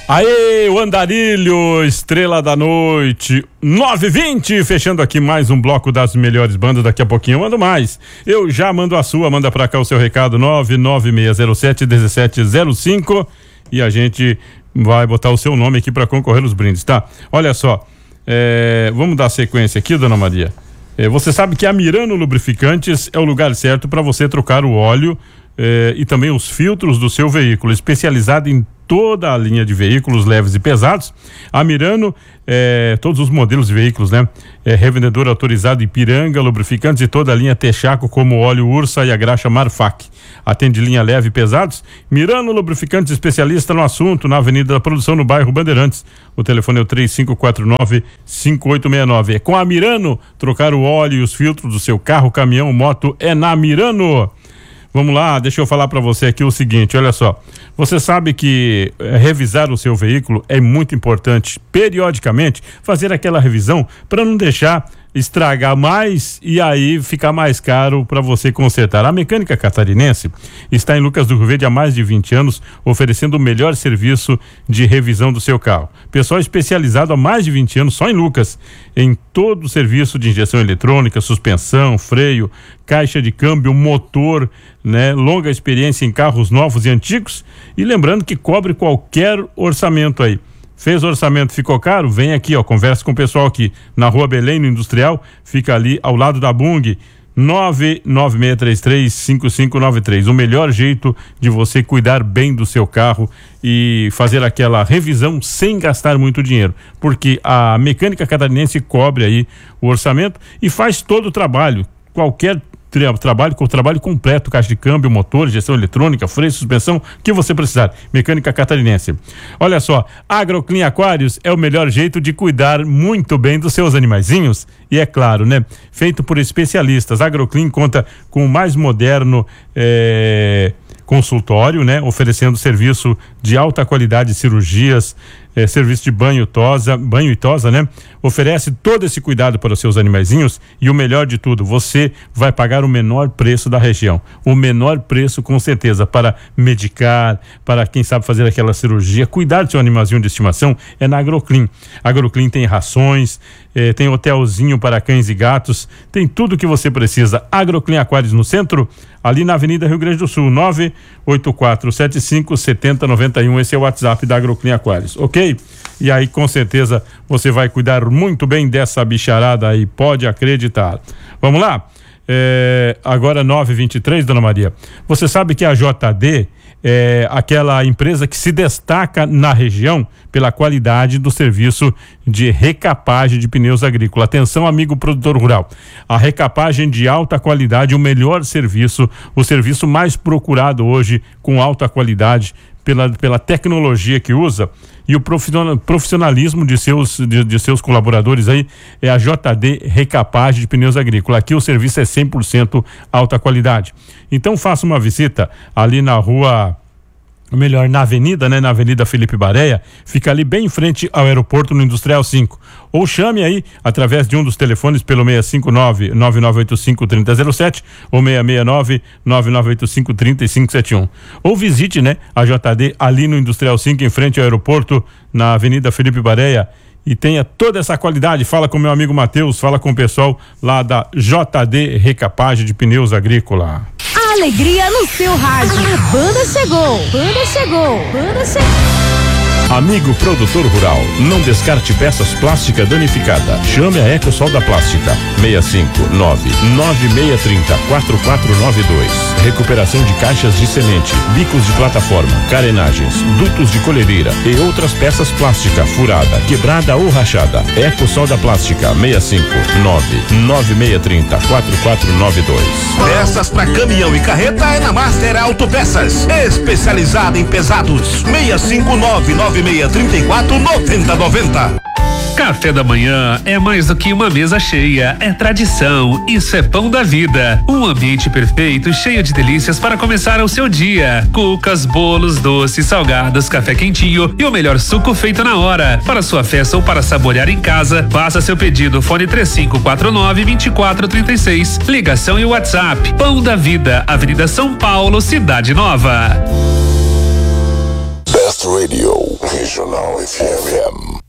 Aê, o Andarilho, estrela da noite, 9h20, fechando aqui mais um bloco das melhores bandas. Daqui a pouquinho eu mando mais. Eu já mando a sua, manda pra cá o seu recado, 99607-1705, e a gente vai botar o seu nome aqui pra concorrer nos brindes, tá? Olha só, vamos dar sequência aqui, dona Maria. Você sabe que a Mirano Lubrificantes é o lugar certo para você trocar o óleo e também os filtros do seu veículo, especializado em toda a linha de veículos leves e pesados. A Mirano, todos os modelos de veículos, né? Revendedor autorizado em Ipiranga, lubrificantes e toda a linha Texaco, como óleo Ursa e a graxa Marfac. Atende linha leve e pesados. Mirano Lubrificantes, especialista no assunto, na Avenida da Produção, no bairro Bandeirantes. O telefone é o 3549-5869. É com a Mirano, trocar o óleo e os filtros do seu carro, caminhão, moto, é na Mirano. Vamos lá, deixa eu falar para você aqui o seguinte, olha só. Você sabe que revisar o seu veículo é muito importante, periodicamente, fazer aquela revisão para não deixar estragar mais e aí ficar mais caro para você consertar. A Mecânica Catarinense está em Lucas do Rio Verde há mais de 20 anos, oferecendo o melhor serviço de revisão do seu carro. Pessoal especializado há mais de 20 anos só em Lucas, em todo o serviço de injeção eletrônica, suspensão, freio, caixa de câmbio, motor, né? Longa experiência em carros novos e antigos, e lembrando que cobre qualquer orçamento aí. Fez orçamento, ficou caro? Vem aqui, ó, conversa com o pessoal aqui na Rua Belém, no Industrial, fica ali ao lado da Bung, 99633-5593. O melhor jeito de você cuidar bem do seu carro e fazer aquela revisão sem gastar muito dinheiro, porque a Mecânica Catarinense cobre aí o orçamento e faz todo o trabalho, qualquer trabalho completo, caixa de câmbio, motor, gestão eletrônica, freio, suspensão, o que você precisar. Mecânica Catarinense. Olha só, AgroClean Aquários é o melhor jeito de cuidar muito bem dos seus animaizinhos e é claro, né? Feito por especialistas. AgroClean conta com o mais moderno consultório, né? Oferecendo serviço de alta qualidade, cirurgias, serviço de banho e tosa, né? Oferece todo esse cuidado para os seus animaizinhos e o melhor de tudo, você vai pagar o menor preço da região. O menor preço, com certeza, para medicar, para quem sabe fazer aquela cirurgia, cuidar do seu animalzinho de estimação é na AgroClean. A AgroClean tem rações, tem hotelzinho para cães e gatos, tem tudo que você precisa. AgroClean Aquários no centro, ali na Avenida Rio Grande do Sul, 984757091. Esse é o WhatsApp da AgroClean Aquários, ok? E aí com certeza você vai cuidar muito bem dessa bicharada aí, pode acreditar. Vamos lá? Agora 9h23, dona Maria. Você sabe que a JD é aquela empresa que se destaca na região pela qualidade do serviço de recapagem de pneus agrícolas. Atenção, amigo produtor rural. A recapagem de alta qualidade, o melhor serviço, o serviço mais procurado hoje com alta qualidade pela tecnologia que usa e o profissionalismo de seus colaboradores aí, é a JD Recapagem de Pneus Agrícolas. Aqui o serviço é 100% alta qualidade. Então faça uma visita ali na rua, melhor, na avenida, né? Na Avenida Felipe Bareia, fica ali bem em frente ao aeroporto, no Industrial 5. Ou chame aí através de um dos telefones pelo 659-9985-3007 ou 669-9985-3571. Ou visite, né, a JD ali no Industrial 5, em frente ao aeroporto, na Avenida Felipe Bareia, e tenha toda essa qualidade. Fala com meu amigo Matheus, fala com o pessoal lá da JD Recapagem de Pneus Agrícola. Alegria no seu rádio. A banda chegou. Amigo produtor rural, não descarte peças plásticas danificadas. Chame a Ecosol da Plástica, 659-9630-4492. Recuperação de caixas de semente, bicos de plataforma, carenagens, dutos de colhedeira e outras peças plásticas furada, quebrada ou rachada. Ecosol da Plástica, 659-9630-4492. Peças para caminhão e carreta é na Master Autopeças, especializada em pesados. 659-9634-9090. Café da manhã é mais do que uma mesa cheia, é tradição, isso é pão da vida. Um ambiente perfeito, cheio de delícias para começar o seu dia. Cucas, bolos, doces, salgados, café quentinho e o melhor suco feito na hora. Para sua festa ou para saborear em casa, faça seu pedido, fone 3549-2436. Ligação e WhatsApp. Pão da Vida, Avenida São Paulo, Cidade Nova. Best Radio Regional. Regional FM.